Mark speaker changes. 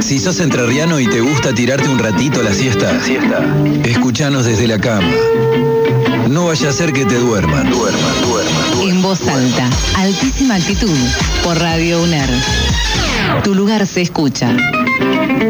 Speaker 1: Si sos entrerriano y te gusta tirarte un ratito la siesta, escuchanos desde la cama. No vaya a ser que te duerman.
Speaker 2: En voz alta, altísima actitud, por Radio UNER. Tu lugar se escucha.